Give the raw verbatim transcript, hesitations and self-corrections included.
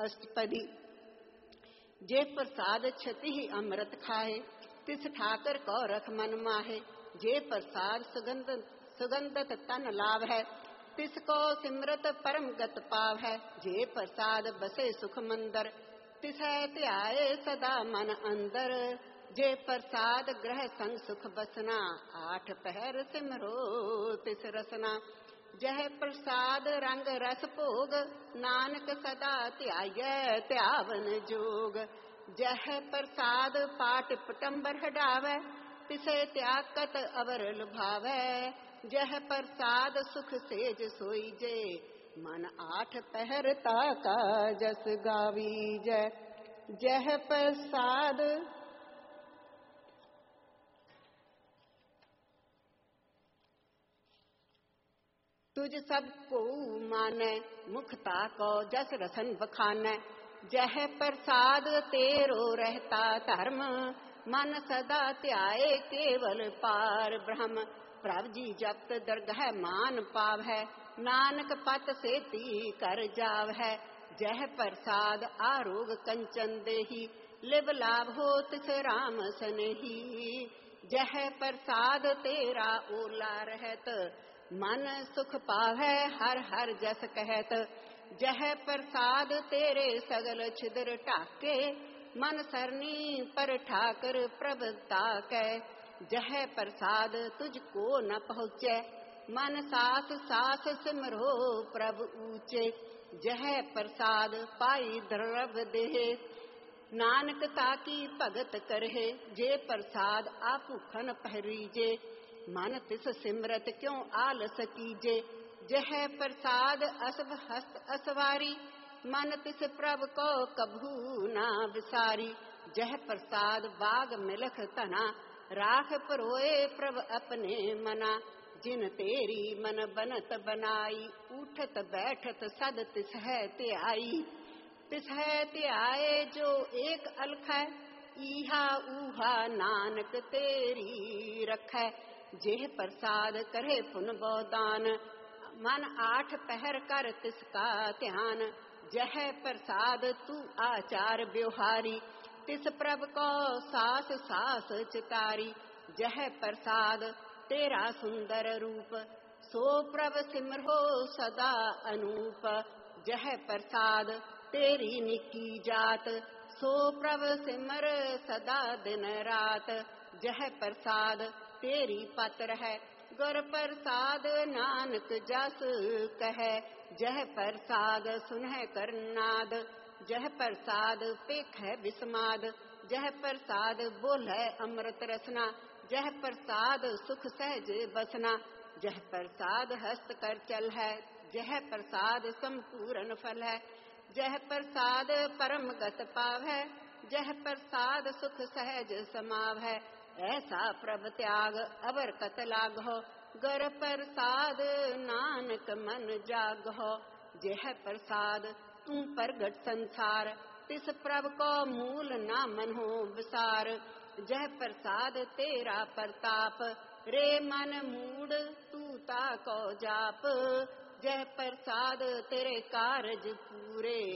अष्टपदी। जे प्रसाद छति ही अमृत खाए, तिस ठाकर को रख मन माहे। जे प्रसाद सुगंध सुगंधत तन लाभ है, तिसको सिमरत परम गत पाव है। जे प्रसाद बसे सुख मंदर, तिसै त्याए सदा मन अंदर। जे प्रसाद ग्रह संग सुख बसना, आठ पहर सिमरो तिस रसना। जह प्रसाद रंग रस भोग, नानक सदा ध्याय त्यावन जोग। जह प्रसाद पाट पटंबर हटावै, तिसे त्यागत अवर लुभावै। जह प्रसाद सुख सेज सोई जे, मन आठ पहर ताका जस गावी जय। जह प्रसाद तुझ सब को मानै, मुखता को जस रसन बखानै। जह प्रसाद तेरो रहता धर्म, मन सदा ध्याए केवल पार ब्रह्म। प्रभु जी जपत दरगह मान पाव है, नानक पत सेती कर जाव है। जह प्रसाद आरोग कंचन देही, लिव लाभ हो तिस राम सनेही। जह प्रसाद तेरा ओला रहत, मन सुख पावै हर हर जस कहत। जह प्रसाद तेरे सगल छिद्र ढाके, मन सरनी पर ठाकर प्रभ ताकै। जह प्रसाद तुझको न पहुँचे, मन सास सास सिमरो प्रभु ऊंचे। जह प्रसाद पाई द्रव देहे, नानक ताकी भगत करहे। जे प्रसाद आभूखन पहरीजे, मन तिस सिमरत क्यों आलस कीजे। जह प्रसाद असभ हस्त असवारी, मन तिस प्रभ को कभू ना विसारी। जह प्रसाद बाग मिलख तना, राख परोए प्रभ अपने मना। जिन तेरी मन बनत बनाई, उठत बैठत सद तिस है त्याई। तिस है त्याए जो एक अलखै, ईहा ऊहा नानक तेरी रखै। जेह प्रसाद करे पुन बहुदान, मन आठ पहर कर तिसका ध्यान। जह प्रसाद तू आचार व्यवहारी, तिस प्रभ को सास सास चितारी। जह प्रसाद तेरा सुंदर रूप, सो प्रभ सिमरो सदा अनूप। जह प्रसाद तेरी निकी जात, सो प्रभ सिमर सदा दिन रात। जह प्रसाद तेरी पत्र है, गुर प्रसाद नानक जस कहे। जह प्रसाद सुनह करनाद, जह प्रसाद पेख है विस्माद। जह प्रसाद बोले अमृत रसना, जह प्रसाद सुख सहज बसना। जह प्रसाद हस्त कर चल है, जह प्रसाद संपूर्ण फल है। जह प्रसाद परम गत पाव है, जह प्रसाद सुख सहज समाव है। ऐसा प्रभ त्याग अवर कत लागो, गर प्रसाद नानक मन जागो। जह प्रसाद तू प्रगट संसार, तिस प्रभ को मूल ना मनो विसार। जह प्रसाद तेरा प्रताप, रे मन मूड तू ताको जाप। जह प्रसाद तेरे कारज पूरे,